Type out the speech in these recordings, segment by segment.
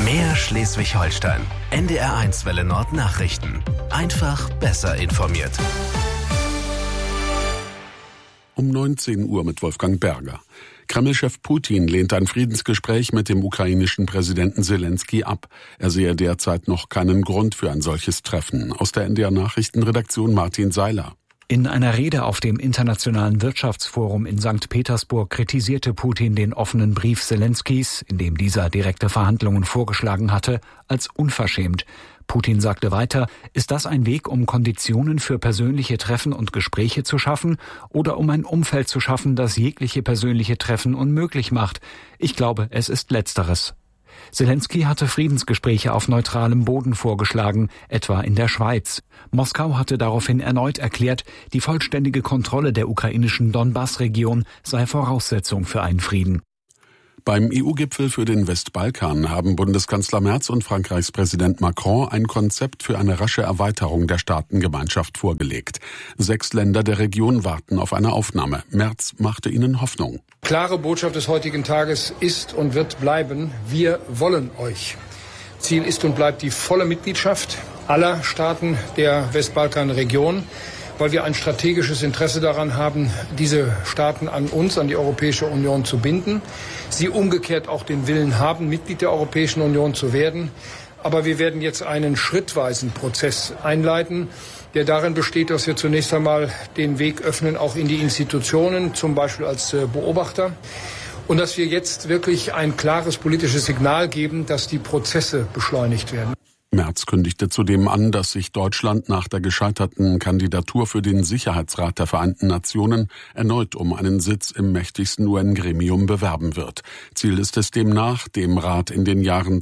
Mehr Schleswig-Holstein. NDR1 Welle Nord Nachrichten. Einfach besser informiert. Um 19 Uhr mit Wolfgang Berger. Kreml-Chef Putin lehnt ein Friedensgespräch mit dem ukrainischen Präsidenten Selenskyj ab. Er sehe derzeit noch keinen Grund für ein solches Treffen. Aus der NDR-Nachrichtenredaktion Martin Seiler. In einer Rede auf dem Internationalen Wirtschaftsforum in St. Petersburg kritisierte Putin den offenen Brief Selenskys, in dem dieser direkte Verhandlungen vorgeschlagen hatte, als unverschämt. Putin sagte weiter, ist das ein Weg, um Konditionen für persönliche Treffen und Gespräche zu schaffen oder um ein Umfeld zu schaffen, das jegliche persönliche Treffen unmöglich macht? Ich glaube, es ist Letzteres. Selenskyj hatte Friedensgespräche auf neutralem Boden vorgeschlagen, etwa in der Schweiz. Moskau hatte daraufhin erneut erklärt, die vollständige Kontrolle der ukrainischen Donbass-Region sei Voraussetzung für einen Frieden. Beim EU-Gipfel für den Westbalkan haben Bundeskanzler Merz und Frankreichs Präsident Macron ein Konzept für eine rasche Erweiterung der Staatengemeinschaft vorgelegt. 6 Länder der Region warten auf eine Aufnahme. Merz machte ihnen Hoffnung. Klare Botschaft des heutigen Tages ist und wird bleiben: Wir wollen euch. Ziel ist und bleibt die volle Mitgliedschaft aller Staaten der Westbalkanregion, weil wir ein strategisches Interesse daran haben, diese Staaten an uns, an die Europäische Union zu binden. Sie umgekehrt auch den Willen haben, Mitglied der Europäischen Union zu werden. Aber wir werden jetzt einen schrittweisen Prozess einleiten, der darin besteht, dass wir zunächst einmal den Weg öffnen, auch in die Institutionen, zum Beispiel als Beobachter. Und dass wir jetzt wirklich ein klares politisches Signal geben, dass die Prozesse beschleunigt werden. Merz kündigte zudem an, dass sich Deutschland nach der gescheiterten Kandidatur für den Sicherheitsrat der Vereinten Nationen erneut um einen Sitz im mächtigsten UN-Gremium bewerben wird. Ziel ist es demnach, dem Rat in den Jahren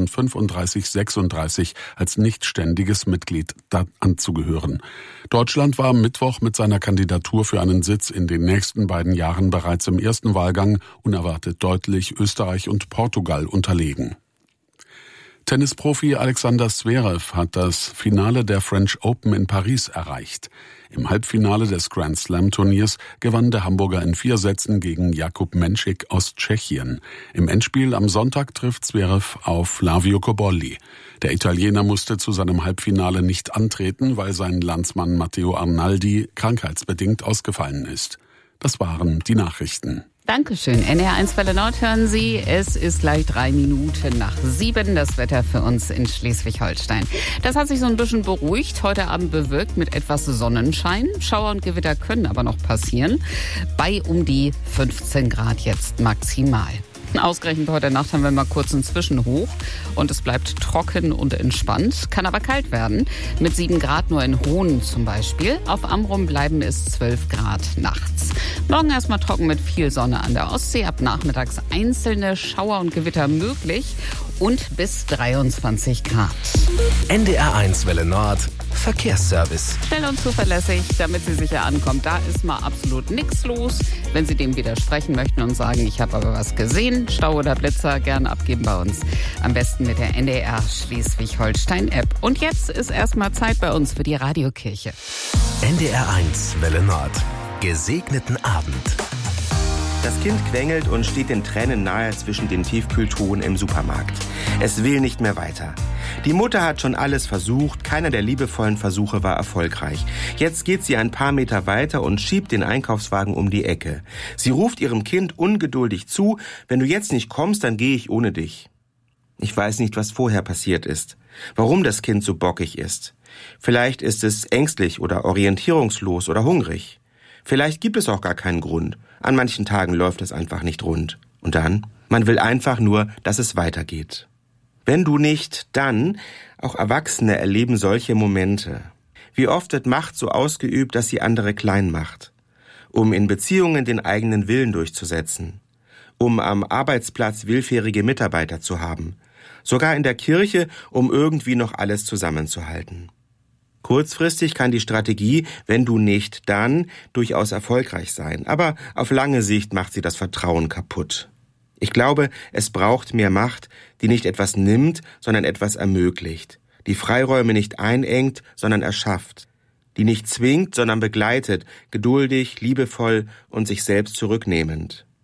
2035-36 als nichtständiges Mitglied anzugehören. Deutschland war am Mittwoch mit seiner Kandidatur für einen Sitz in den nächsten beiden Jahren bereits im ersten Wahlgang unerwartet deutlich Österreich und Portugal unterlegen. Tennisprofi Alexander Zverev hat das Finale der French Open in Paris erreicht. Im Halbfinale des Grand Slam Turniers gewann der Hamburger in 4 Sätzen gegen Jakub Menšik aus Tschechien. Im Endspiel am Sonntag trifft Zverev auf Flavio Cobolli. Der Italiener musste zu seinem Halbfinale nicht antreten, weil sein Landsmann Matteo Arnaldi krankheitsbedingt ausgefallen ist. Das waren die Nachrichten. Dankeschön. NDR1 Welle Nord hören Sie. Es ist gleich 3 Minuten nach 7. Das Wetter für uns in Schleswig-Holstein. Das hat sich so ein bisschen beruhigt. Heute Abend bewölkt mit etwas Sonnenschein. Schauer und Gewitter können aber noch passieren. Bei um die 15 Grad jetzt maximal. Ausgerechnet heute Nacht haben wir mal kurz einen Zwischenhoch und es bleibt trocken und entspannt, kann aber kalt werden, mit 7 Grad nur in Hohn zum Beispiel. Auf Amrum bleiben es 12 Grad nachts. Morgen erstmal trocken mit viel Sonne an der Ostsee, ab nachmittags einzelne Schauer und Gewitter möglich und bis 23 Grad. NDR1 Welle Nord Verkehrsservice. Schnell und zuverlässig, damit Sie sicher ankommen. Da ist mal absolut nichts los. Wenn Sie dem widersprechen möchten und sagen, ich habe aber was gesehen, Stau oder Blitzer, gerne abgeben bei uns. Am besten mit der NDR Schleswig-Holstein-App. Und jetzt ist erstmal Zeit bei uns für die Radiokirche. NDR1 Welle Nord. Gesegneten Abend. Das Kind quengelt und steht den Tränen nahe zwischen den Tiefkühltruhen im Supermarkt. Es will nicht mehr weiter. Die Mutter hat schon alles versucht, keiner der liebevollen Versuche war erfolgreich. Jetzt geht sie ein paar Meter weiter und schiebt den Einkaufswagen um die Ecke. Sie ruft ihrem Kind ungeduldig zu: Wenn du jetzt nicht kommst, dann gehe ich ohne dich. Ich weiß nicht, was vorher passiert ist, warum das Kind so bockig ist. Vielleicht ist es ängstlich oder orientierungslos oder hungrig. Vielleicht gibt es auch gar keinen Grund. An manchen Tagen läuft es einfach nicht rund. Und dann? Man will einfach nur, dass es weitergeht. Wenn du nicht, dann, auch Erwachsene erleben solche Momente. Wie oft wird Macht so ausgeübt, dass sie andere klein macht, um in Beziehungen den eigenen Willen durchzusetzen, um am Arbeitsplatz willfährige Mitarbeiter zu haben, sogar in der Kirche, um irgendwie noch alles zusammenzuhalten. Kurzfristig kann die Strategie, wenn du nicht, dann, durchaus erfolgreich sein, aber auf lange Sicht macht sie das Vertrauen kaputt. Ich glaube, es braucht mehr Macht, die nicht etwas nimmt, sondern etwas ermöglicht, die Freiräume nicht einengt, sondern erschafft, die nicht zwingt, sondern begleitet, geduldig, liebevoll und sich selbst zurücknehmend.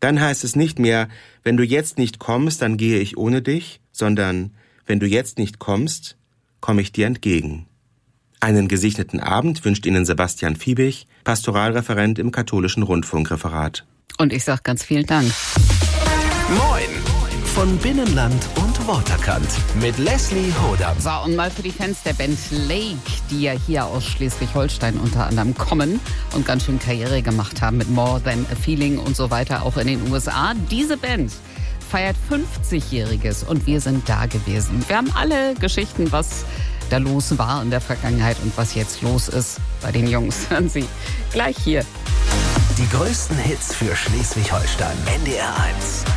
Dann heißt es nicht mehr, wenn du jetzt nicht kommst, dann gehe ich ohne dich, sondern wenn du jetzt nicht kommst, komme ich dir entgegen. Einen gesegneten Abend wünscht Ihnen Sebastian Fiebig, Pastoralreferent im Katholischen Rundfunkreferat. Und ich sage ganz vielen Dank. Moin! Von Binnenland und Waterkant mit Leslie Hodam. So, und mal für die Fans der Band Lake, die ja hier aus Schleswig-Holstein unter anderem kommen und ganz schön Karriere gemacht haben mit More Than a Feeling und so weiter, auch in den USA. Diese Band feiert 50-Jähriges und wir sind da gewesen. Wir haben alle Geschichten, was da los war in der Vergangenheit und was jetzt los ist bei den Jungs. Hören Sie gleich hier. Die größten Hits für Schleswig-Holstein. NDR 1.